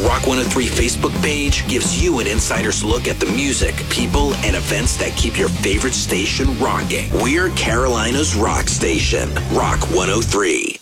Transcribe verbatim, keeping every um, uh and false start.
Rock one oh three Facebook page gives you an insider's look at the music, people, and events that keep your favorite station rocking. We're Carolina's rock station, Rock one oh three.